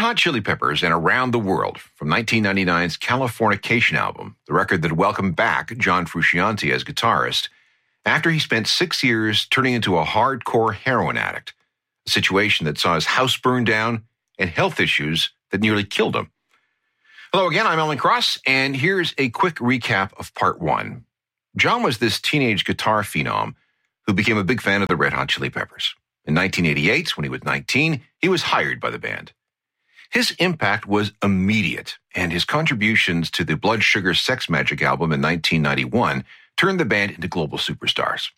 Hot Chili Peppers and Around the World from 1999's Californication album, the record that welcomed back John Frusciante as guitarist after he spent 6 years turning into a hardcore heroin addict, a situation that saw his house burn down and health issues that nearly killed him. Hello again, I'm Alan Cross, and here's a quick recap of part one. John was this teenage guitar phenom who became a big fan of the Red Hot Chili Peppers. In 1988, when he was 19, he was hired by the band. His impact was immediate, and his contributions to the Blood Sugar Sex Magik album in 1991 turned the band into global superstars.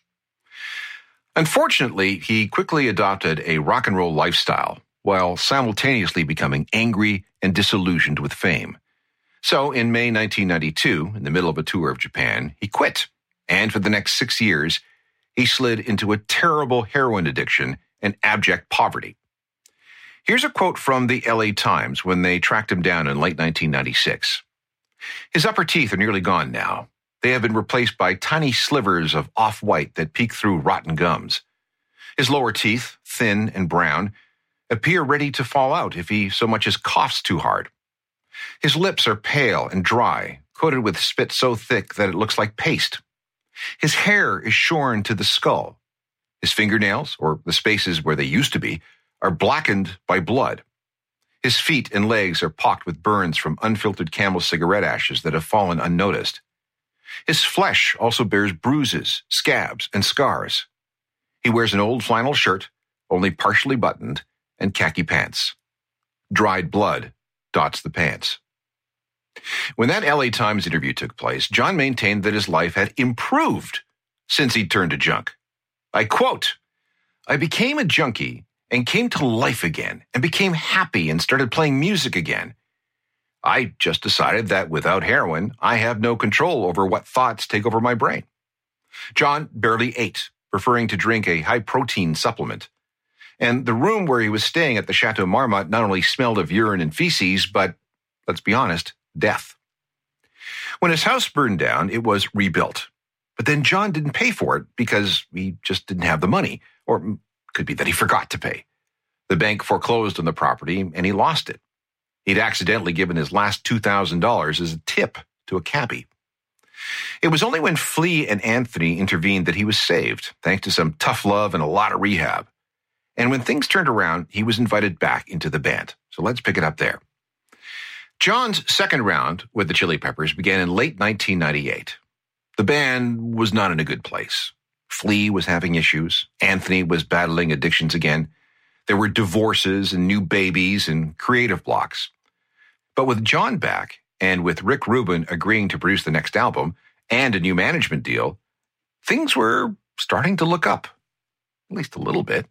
Unfortunately, he quickly adopted a rock and roll lifestyle while simultaneously becoming angry and disillusioned with fame. So in May 1992, in the middle of a tour of Japan, he quit, and for the next 6 years, he slid into a terrible heroin addiction and abject poverty. Here's a quote from the LA Times when they tracked him down in late 1996. His upper teeth are nearly gone now. They have been replaced by tiny slivers of off-white that peek through rotten gums. His lower teeth, thin and brown, appear ready to fall out if he so much as coughs too hard. His lips are pale and dry, coated with spit so thick that it looks like paste. His hair is shorn to the skull. His fingernails, or the spaces where they used to be, are blackened by blood. His feet and legs are pocked with burns from unfiltered Camel cigarette ashes that have fallen unnoticed. His flesh also bears bruises, scabs, and scars. He wears an old flannel shirt, only partially buttoned, and khaki pants. Dried blood dots the pants. When that LA Times interview took place, John maintained that his life had improved since he'd turned to junk. I quote, "I became a junkie and came to life again and became happy and started playing music again. I just decided that without heroin, I have no control over what thoughts take over my brain." John barely ate, preferring to drink a high-protein supplement. And the room where he was staying at the Chateau Marmont not only smelled of urine and feces, but, let's be honest, death. When his house burned down, it was rebuilt. But then John didn't pay for it because he just didn't have the money, or could be that he forgot to pay. The bank foreclosed on the property, and he lost it. He'd accidentally given his last $2,000 as a tip to a cabbie. It was only when Flea and Anthony intervened that he was saved, thanks to some tough love and a lot of rehab. And when things turned around, he was invited back into the band. So let's pick it up there. John's second round with the Chili Peppers began in late 1998. The band was not in a good place. Flea was having issues. Anthony was battling addictions again. There were divorces and new babies and creative blocks. But with John back, and with Rick Rubin agreeing to produce the next album and a new management deal, things were starting to look up, at least a little bit.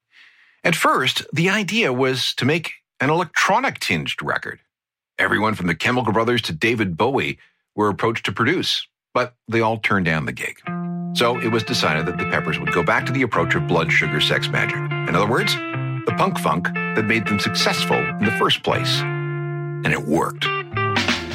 At first, the idea was to make an electronic-tinged record. Everyone from the Chemical Brothers to David Bowie were approached to produce, but they all turned down the gig. So it was decided that the Peppers would go back to the approach of Blood Sugar Sex Magik. In other words, the punk funk that made them successful in the first place. And it worked.